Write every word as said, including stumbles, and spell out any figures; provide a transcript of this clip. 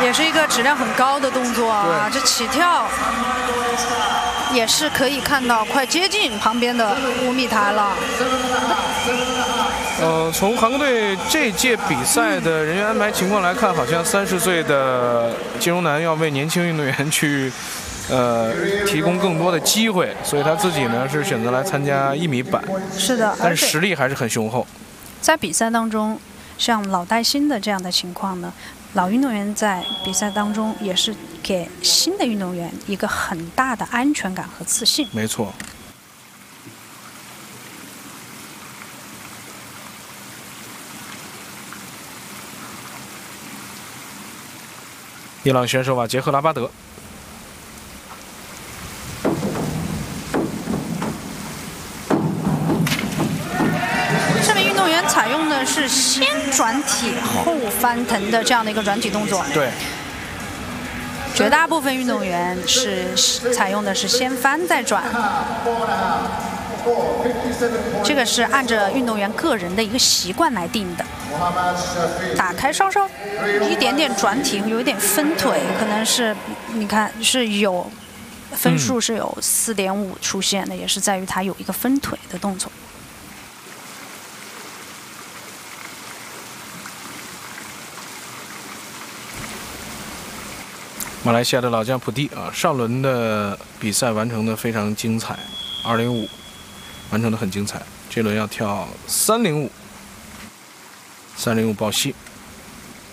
也是一个质量很高的动作啊，这起跳也是可以看到快接近旁边的五米台了。 呃，从韩国队这届比赛的人员安排情况来看，好像三十岁的金荣南要为年轻运动员去呃提供更多的机会，所以他自己呢是选择来参加一米板。 是的， 但是实力还是很雄厚。 在比赛当中，像老带新的这样的情况呢，老运动员在比赛当中也是给新的运动员一个很大的安全感和自信。 没错。伊朗选手瓦杰赫拉巴德。 这名运动员采用的是先转体后翻腾的这样的一个转体动作。 对。 绝大部分运动员是采用的是先翻再转，这个是按照运动员个人的一个习惯来定的。打开稍稍一点点转体，有一点分腿，可能是你看是有分数是有四点五出现的，也是在于他有一个分腿的动作。 马来西亚的老将普蒂啊，上轮的比赛完成的非常精彩，二零五完成的很精彩。这轮要跳三零五，三零五抱膝。